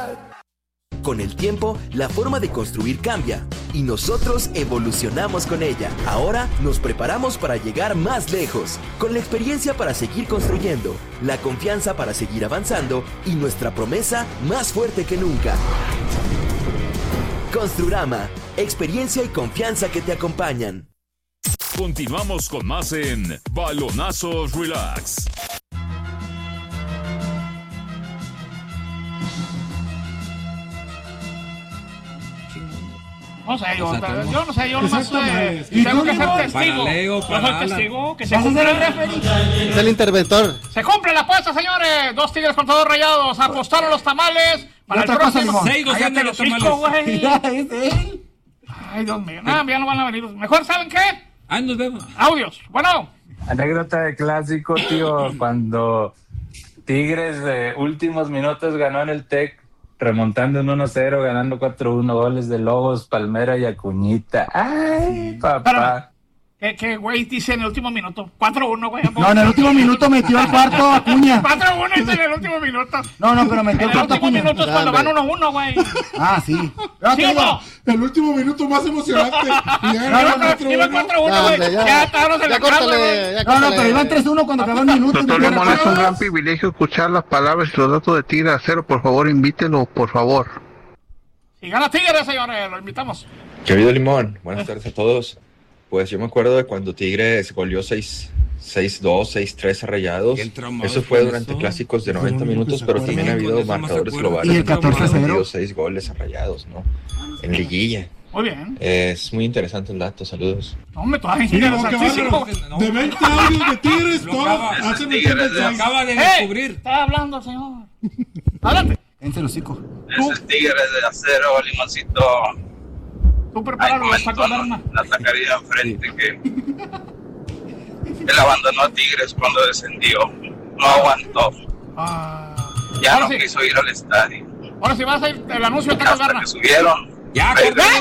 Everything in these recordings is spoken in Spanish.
Con el tiempo, la forma de construir cambia y nosotros evolucionamos con ella. Ahora nos preparamos para llegar más lejos, con la experiencia para seguir construyendo, la confianza para seguir avanzando y nuestra promesa más fuerte que nunca. Construrama, experiencia y confianza que te acompañan. Continuamos con más en Balonazos Relax. No sé, yo nomás tengo que ser testigo. Yo soy testigo, que se cumple el referee. Es el interventor. Se cumple la apuesta, señores. 2 Tigres contra 2 Rayados. Apostaron los tamales para el próximo. 6-2 en los tamales. Ay, Dios mío. Ya no van a venir. Mejor, ¿saben qué? Ahí nos vemos. Audios. Bueno. Anécdota de clásico, tío, cuando Tigres de últimos minutos ganó en el TEC, remontando en 1-0, ganando 4-1, goles de Lobos, Palmera y Acuñita. ¡Ay, papá! ¿Qué güey dice en el último minuto? 4-1, güey. No, en el último minuto metió al cuarto Acuña. 4-1 dice en el último minuto. No, pero metió al cuarto Acuña. En el último minuto es cuando van 1-1, güey. Ah, sí. ¿Sí o no? El último minuto más emocionante. Iba 4-1, güey. Ya estábamos en la casa, güey. No, pero iban 3-1 cuando acabó el minuto. Doctor Limón, es un gran privilegio escuchar las palabras y los datos de Tigre a cero. Por favor, invítelo, por favor. Y gana Tigres, señores. Lo invitamos. Querido Limón, buenas tardes a todos. Pues yo me acuerdo de cuando Tigres goleó 6-2, 6-3 a Rayados. Eso fue durante clásicos de 90 minutos, pero también ha habido marcadores globales. Y el 14-0. 6 goles a Rayados, ¿no? En liguilla. Muy bien. Es muy interesante el dato, saludos. No, me todavía De 20 audios de Tigres, todos hacen el acaba de descubrir. Está hablando, señor. Adelante. En el hocico. Ese es Tigres de acero, Limoncito. Tú prepáralo, saco de arma. La tacaría enfrente que él abandonó a Tigres cuando descendió. No aguantó. Ya no quiso ir al estadio. Ahora si vas a ir, el anuncio está con hasta que subieron. Ya,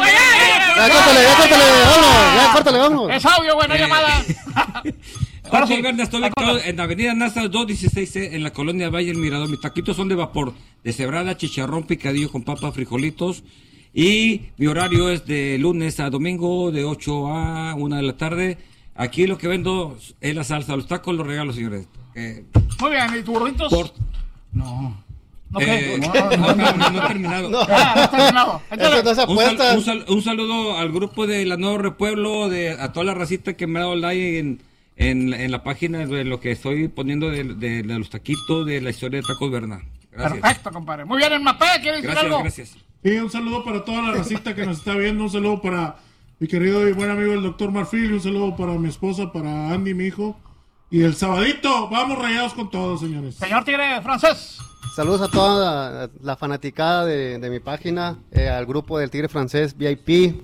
córtale, vámonos. Es audio, buena llamada. Jorge Berna, estoy ubicado en Avenida Nasa 216C, en la colonia Valle El Mirador. Mis taquitos son de vapor, de cebrada, chicharrón, picadillo con papa, frijolitos. Y mi horario es de lunes a domingo, de 8 a 1 de la tarde. Aquí lo que vendo es la salsa, los tacos, los regalos, señores. Muy bien, ¿y tus gorditos? No. No he terminado. No ha terminado. Un saludo al grupo de la Nuevo Repueblo, a toda la racita que me ha dado like en la página de lo que estoy poniendo de los taquitos, de la historia de Tacos Berna. Gracias. Perfecto, compadre. Muy bien, en Mapé, ¿quieres decir algo? Gracias. Sí, un saludo para toda la racita que nos está viendo, un saludo para mi querido y buen amigo el doctor Marfil, un saludo para mi esposa, para Andy, mi hijo, y el sabadito, vamos Rayados con todos, señores. Señor Tigre Francés. Saludos a toda la fanaticada de mi página, al grupo del Tigre Francés VIP,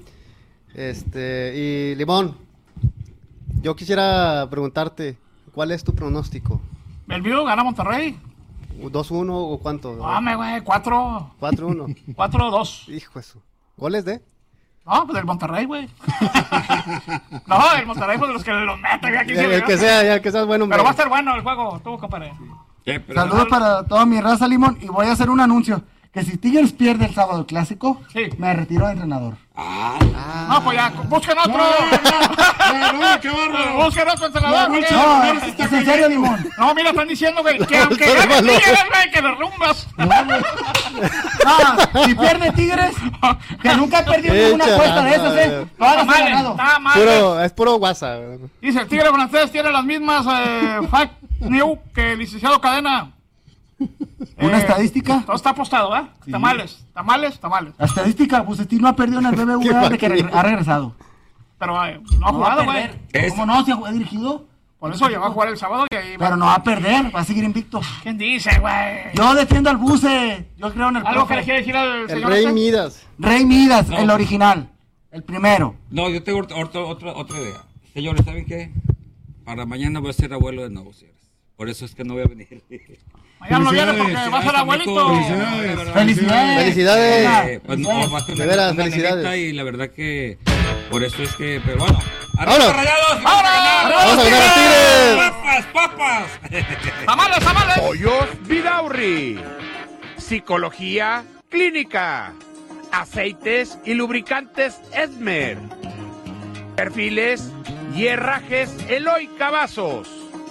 y Limón, yo quisiera preguntarte, ¿cuál es tu pronóstico? ¿El mío gana Monterrey? ¿2-1 o cuánto? Dame, güey, 4. 4-1. 4-2. Hijo eso. ¿Goles de? No, pues del Monterrey, güey. No, el Monterrey, pues de los que los meten. El que sea bueno. Pero va a ser bueno el juego, tú, compadre. Saludos para toda mi raza, Limón, y voy a hacer un anuncio. Que si Tigres pierde el sábado el clásico, me retiro de entrenador. No, pues ya, busquen otro. ¡Qué bárbaro! Busquen otro entrenador. No, es en serio, Limón. No, mira, están diciendo, güey, que aunque gane Tigres, güey, que los rumbas. No, si pierde Tigres, que nunca ha perdido ninguna apuesta de esas, todas las ha ganado. Es puro WhatsApp. Dice, el Tigre Francés tiene las mismas fake news que el licenciado Cadena. ¿Una estadística? Todo está apostado, ¿eh? Sí. Tamales. La estadística, Bucetich no ha perdido en el BBVA de que ha regresado. Pero no ha jugado, güey. ¿Cómo no? ¿Se ha dirigido? Por eso ya va a jugar el sábado y ahí... Pero no va a perder, va a seguir invicto. ¿Quién dice, güey? Yo defiendo al Buce. Yo creo en el ¿Algo que le quiere decir al señor? Rey Midas. Rey Midas, el original. El primero. No, yo tengo otra idea. Señores, ¿saben qué? Para mañana voy a ser abuelo de nuevo, señores. Por eso es que no voy a venir. Mañana no viene porque va a ser abuelito. Felicidades. Pues no, va a ser felicidades. Y la verdad que por eso es que, pero bueno. ¡Arriba, Rayados! ¡Vamos a ganar a Tigres! ¡Papas! ¡Tamales! Pollos Vidaurri. Psicología, Clínica. Aceites y lubricantes Esmer. Perfiles y herrajes Eloy Cavazos.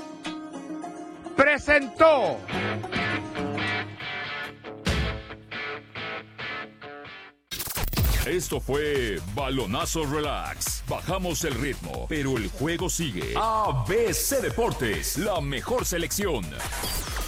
Presentó. Esto fue Balonazo Relax. Bajamos el ritmo, pero el juego sigue. ABC Deportes, la mejor selección.